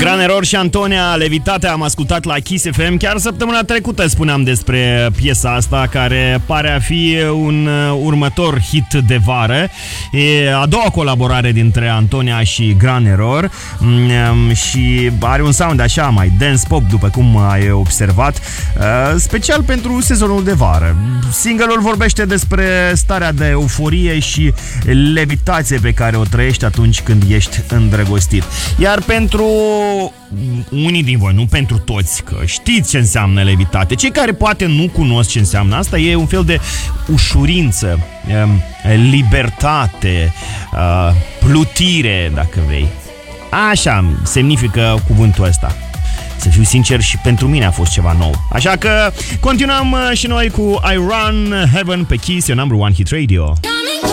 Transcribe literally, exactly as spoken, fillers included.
Gran Error și Antonia, Levitate, am ascultat la Kiss F M. Chiar săptămâna trecută spuneam despre piesa asta, care pare a fi un următor hit de vară. E a doua colaborare dintre Antonia și Gran Error și are un sound așa mai dance pop, după cum ai observat, special pentru sezonul de vară. Single-ul vorbește despre starea de euforie și levitație pe care o trăiești atunci când ești îndrăgostit. Iar pentru unii din voi, nu pentru toți, că știți ce înseamnă levitate, cei care poate nu cunosc ce înseamnă asta, e un fel de ușurință, libertate, plutire, dacă vrei. Așa semnifică cuvântul ăsta. Să fiu sincer, și pentru mine a fost ceva nou. Așa că continuăm și noi cu I Run Heaven pe Kiss, your number one hit radio.